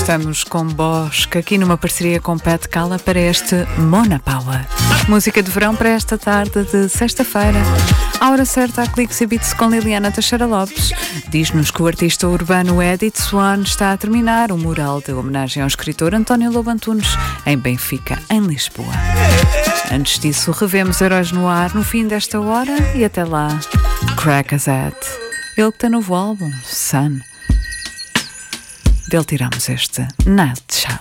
Estamos com Bosque aqui numa parceria com Pat Cala para este Mona Paula. Música de verão para esta tarde de sexta-feira. À hora certa, a Cliques e Beats com Liliana Teixeira Lopes. Diz-nos que o artista urbano Edith Swan está a terminar um mural de homenagem ao escritor António Lobo Antunes em Benfica, em Lisboa. Antes disso, revemos Heróis no Ar no fim desta hora e até lá, Crackazat. Ele que tem novo álbum, Sun. Dele tiramos este Night Shout.